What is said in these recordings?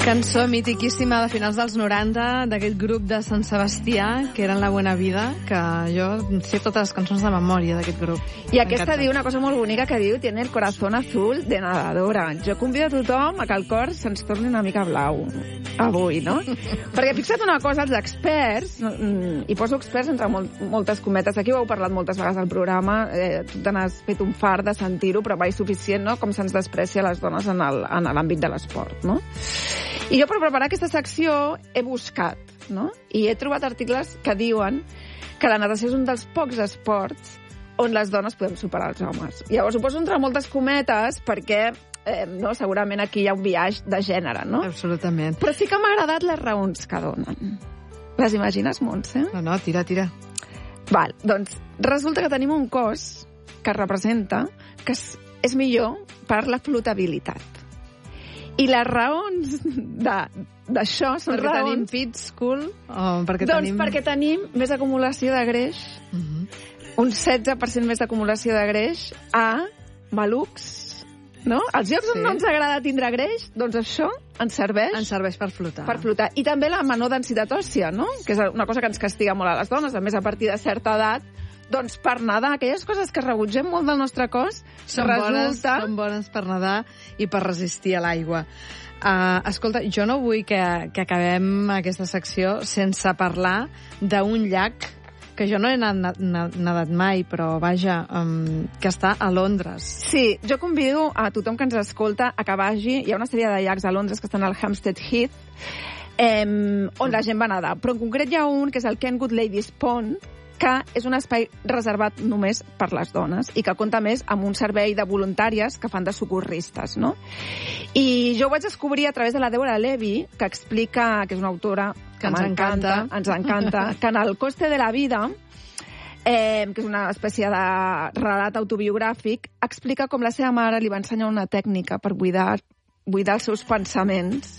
Cançó mitiquíssima de finals dels 90 d'aquell grup de Sant Sebastià, que eren La Buena Vida, que jo sé totes les cançons de memòria d'aquest grup. I aquesta diu una cosa molt bonica que diu tiene el corazón azul de nadadora. Jo convido a tothom a que el cor se'ns torni una mica blau avui, no? Perquè fixa't una cosa, els experts, i poso experts entre moltes cometes, aquí ho heu parlat moltes vegades al programa, tu te n'has fet un fart de sentir-ho, però mai suficient, no?, com se'ns desprecia les dones en l'àmbit de l'esport, no? I jo per preparar aquesta secció he buscat, no?, i he trobat articles que diuen que la natació és un dels pocs esports on les dones podem superar els homes. Llavors ho poso entre moltes cometes perquè no, segurament aquí hi ha un biaix de gènere, no? Absolutament. Però sí que m'ha agradat les raons que donen. Les imagines, Montse? No, tira. Val, doncs resulta que tenim un cos que representa que és millor per la flotabilitat. I les raons d'això són perquè raons... tenim pits cool o perquè doncs tenim... perquè tenim més acumulació de greix, un 16% més d'acumulació de greix a malucs, no? Els llocs on no ens agrada tindre greix, doncs això ens serveix... Ens serveix per flotar. Per flotar. I també la menor densitat òssia, no?, que és una cosa que ens castiga molt a les dones, a més a partir de certa edat, doncs per nedar, aquelles coses que rebutgem molt del nostre cos, són bones per nedar i per resistir a l'aigua. Escolta, jo no vull que acabem aquesta secció sense parlar d'un llac que jo no he nedat mai, però vaja, que està a Londres. Sí, jo convido a tothom que ens escolta a que vagi. Hi ha una sèrie de llacs a Londres que estan al Hampstead Heath, on la gent va nedar. Però en concret hi ha un que és el Kenwood Ladies Pond, que és un espai reservat només per les dones i que compta més amb un servei de voluntàries que fan de socorristes, no? I jo ho vaig descobrir a través de la Deborah Levy, que explica, que és una autora que ens encanta, que en El coste de la vida, que és una espècie de relat autobiogràfic, explica com la seva mare li va ensenyar una tècnica per buidar els seus pensaments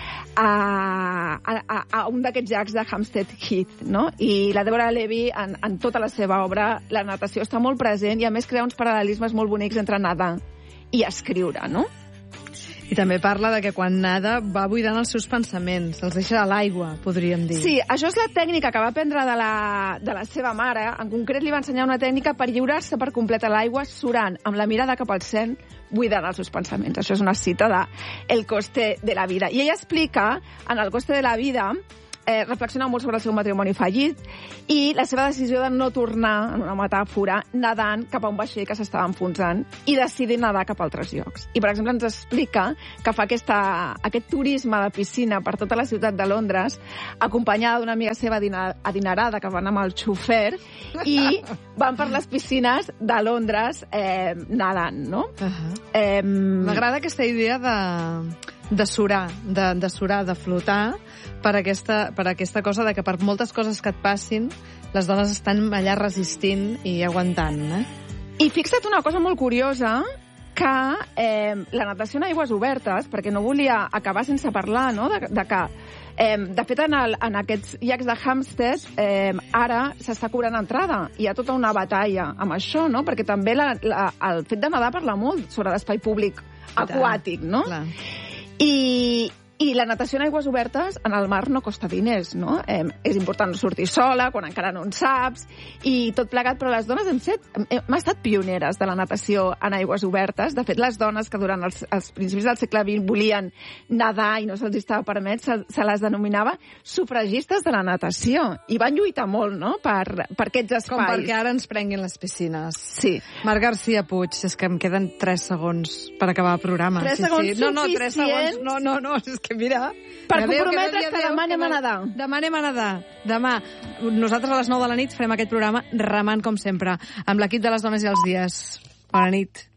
a un d'aquests llacs de Hampstead Heath, no? I la Deborah Levy, en tota la seva obra, la natació està molt present i a més crea uns paral·lelismes molt bonics entre nedar i escriure, no? I també parla de que quan nada va buidant els seus pensaments, els deixa a l'aigua, podríem dir. Sí, això és la tècnica que va aprendre de la seva mare. En concret li va ensenyar una tècnica per lliurar-se per complet a l'aigua, surant amb la mirada cap al cel, buidant els seus pensaments. Això és una cita de El coste de la vida. I ella explica, en El coste de la vida, reflexiona molt sobre el seu matrimoni fallit i la seva decisió de no tornar, en una metàfora, nedant cap a un vaixell que s'estava enfonsant i decidir nedar cap a altres llocs. I, per exemple, ens explica que fa aquest turisme de piscina per tota la ciutat de Londres, acompanyada d'una amiga seva adinerada que van amb el xofer i van per les piscines de Londres nedant, no? M'agrada aquesta idea de surar, de flotar, per aquesta cosa de que per moltes coses que et passin, les dones estan allà resistint i aguantant, I fixa't una cosa molt curiosa, que la natació en aigües obertes, perquè no volia acabar sense parlar, no?, de que, de fet, en aquests llacs de Hampstead ara s'està cobrant entrada. Hi ha tota una batalla amb això, no?, perquè també el fet de nedar parla molt sobre l'espai públic aquàtic, no? Clar. I la natació en aigües obertes en el mar no costa diners, no? És important sortir sola, quan encara no en saps, i tot plegat, però les dones hem estat pioneres de la natació en aigües obertes. De fet, les dones que durant els principis del segle XX volien nedar i no se'ls estava permès, se les denominava sufragistes de la natació, i van lluitar molt, no?, per aquests espais. Com perquè ara ens prenguin les piscines. Sí. Marc García Puig, és que em queden 3 segons per acabar el programa. 3 segons suficients? No, 3 segons, no, és que mira... Per comprometre's que demà anem a nedar. Demà anem a nedar. Demà, nosaltres a les 9 de la nit farem aquest programa remant com sempre, amb l'equip de les dones i els dies. Bona nit.